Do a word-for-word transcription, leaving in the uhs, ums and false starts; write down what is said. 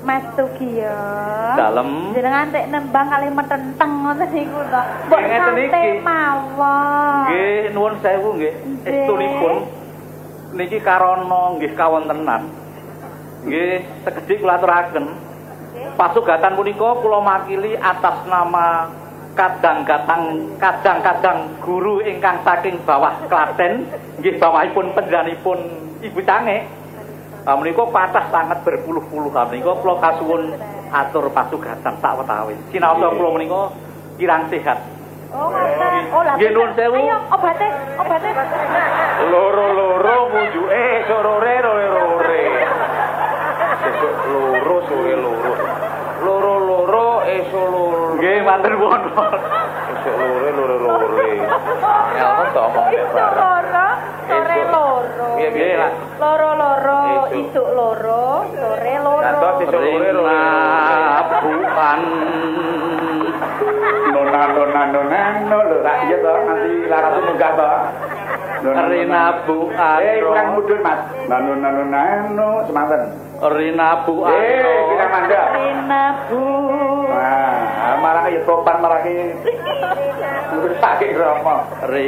Mas Tugiya. Dalem. Jenengan tek nembang kalih metenteng ngoten niku to. Mbok santai mawon. Nggih, nuwun sewu nggih. Estunipun niki karana nggih kawontenan. Nggih, sekedhik kula aturaken. Pasugatan punika kula makili atas nama kadang-kadang kadang-kadang guru ingkang saking bawah Klaten, nggih bawahipun panjenenganipun Ibu Cange. Ah menika kathah sanget berpuluh-puluh menika kula kasuwun atur pasugatan sawetawis. Sinaosa kula menika kirang sehat. Oh, ngoten. Oh, lha. Nggih nuwun sewu. Ayo obate, obate. Loro-loro munjuke sorore rore-rore. Sesuk loro sore loro. Loro-loro esuk loro. Nggih, matur nuwun. Esuk loro loro-lore. Ya kan to omong nek Isuk loro, sore loro. Piye piye lah. Loro-loro, isuk loro, sore loro. Kados esuk loro lore. Bukan Nona nona nona no lho tak iya to nanti laras munggah to. Rina Bu Eh kurang Aro. mudhun Mas. Nano nano nano semanten. Rina Bu Eh Aro. kurang mandha. Rina Bu. Nah, malah ya topan malah ki. Wis sakit romo.